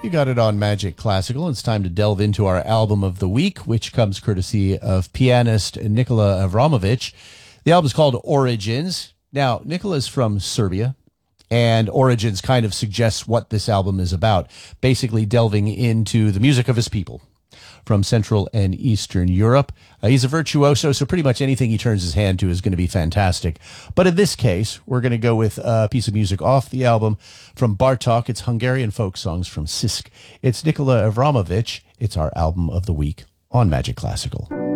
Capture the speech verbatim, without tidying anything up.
You got it on Magic Classical. It's time to delve into our album of the week, which comes courtesy of pianist Nikola Avramovic. The album's called Origins. Now, Nikola's from Serbia, and Origins kind of suggests what this album is about, basically delving into the music of his people from Central and Eastern Europe. Uh, he's a virtuoso, so pretty much anything he turns his hand to is going to be fantastic. But in this case, we're going to go with a piece of music off the album from Bartok. It's Hungarian folk songs from Sisk. It's Nikola Avramovic. It's our album of the week on Magic Classical.